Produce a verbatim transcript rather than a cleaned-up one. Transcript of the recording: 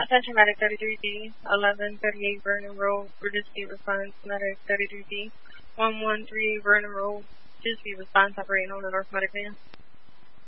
Attention Medic thirty-three D, eleven thirty-eight Vernon Road, Bridgesby response, Medic thirty-three D, one one three Vernon Road, Bridgesby response, operating on the North Medic van.